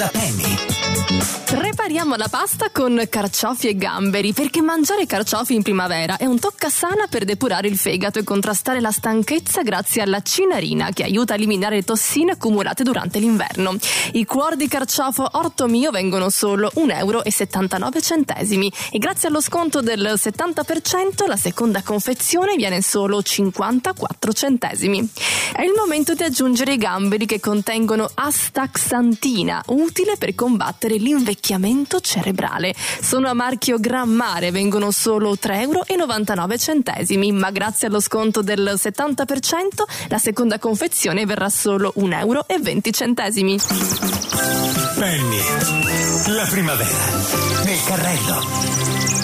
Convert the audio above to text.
da Penny. Prepariamo la pasta con carciofi e gamberi, perché mangiare carciofi in primavera è un toccasana per depurare il fegato e contrastare la stanchezza grazie alla cinarina, che aiuta a eliminare le tossine accumulate durante l'inverno. I cuori di carciofo Orto Mio vengono solo €1,79 e grazie allo sconto del 70% la seconda confezione viene solo 54 centesimi. È il momento di aggiungere i gamberi, che contengono astaxantina, utile per combattere l'invecchiamento cerebrale. Sono a marchio Gran Mare, vengono solo €3,99, ma grazie allo sconto del 70% la seconda confezione verrà solo €1,20. Penny, la primavera nel carrello.